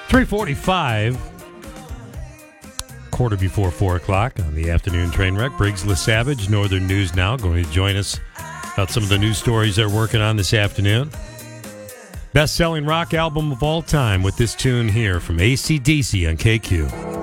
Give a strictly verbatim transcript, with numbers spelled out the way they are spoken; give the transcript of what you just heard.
three forty-five, quarter before four o'clock on the afternoon train wreck. Briggs LeSavage, Northern News Now, going to join us about some of the news stories they're working on this afternoon. Best-selling rock album of all time with this tune here from A C D C on K Q.